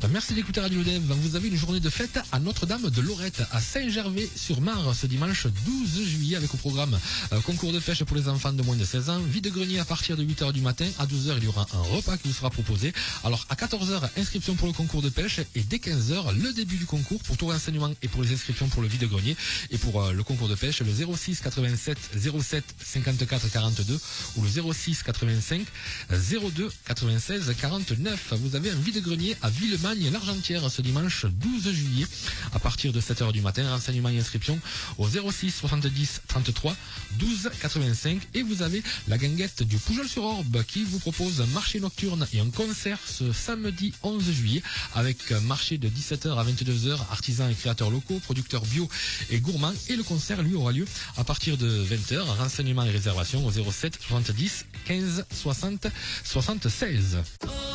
Merci d'écouter Radio Dev. Vous avez une journée de fête à Notre-Dame de Lorette, à Saint-Gervais-sur-Mar, ce dimanche 12 juillet, avec au programme concours de pêche pour les enfants de moins de 16 ans, vide-grenier à partir de 8h du matin. À 12h, il y aura un repas qui vous sera proposé. Alors, à 14h, inscription pour le concours de pêche, et dès 15h, le début du concours pour tout renseignement et pour les inscriptions pour le vide-grenier et pour le concours de pêche, le 06 87 07 54 42 ou le 06 85 02 96 49. Vous avez un vide-grenier à Villemagne-l'Argentière ce dimanche 12 juillet à partir de 7h du matin. Renseignements et inscriptions au 06 70 33 12 85. Et vous avez la guinguette du Poujol-sur-Orbe qui vous propose un marché nocturne et un concert ce samedi 11 juillet avec un marché de 17h à 22h, artisans et créateurs locaux, producteurs bio et gourmands. Et le concert, lui, aura lieu à partir de 20h. Renseignements et réservations au 07 70 15 60 76.